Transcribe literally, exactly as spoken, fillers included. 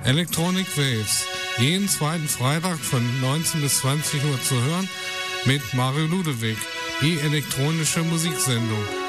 Electronic Waves. Jeden zweiten Freitag von neunzehn bis zwanzig Uhr zu hören mit Mario Ludewig. Die elektronische Musiksendung.